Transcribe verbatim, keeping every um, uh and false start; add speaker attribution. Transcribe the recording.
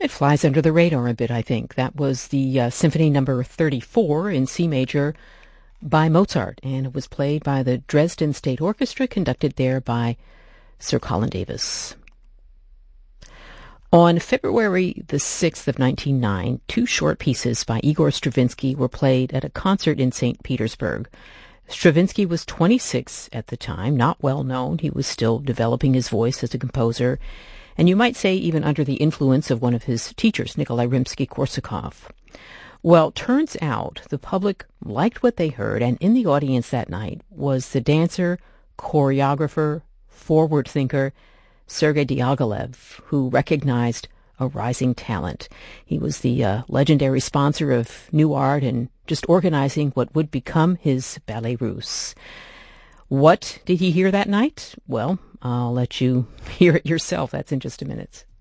Speaker 1: It flies under the radar a bit, I think. That was the uh, Symphony Number thirty-four in C major by Mozart, and it was played by the Dresden State Orchestra, conducted there by Sir Colin Davis. On February the sixth of nineteen oh nine, two short pieces by Igor Stravinsky were played at a concert in Saint Petersburg. Stravinsky was twenty-six at the time, not well known. He was still developing his voice as a composer, and you might say even under the influence of one of his teachers, Nikolai Rimsky-Korsakov. Well, turns out the public liked what they heard, and in the audience that night was the dancer, choreographer, forward thinker, Sergei Diaghilev, who recognized a rising talent. He was the uh, legendary sponsor of new art and just organizing what would become his Ballet Russe. What did he hear that night? Well, I'll let you hear it yourself. That's in just a minute.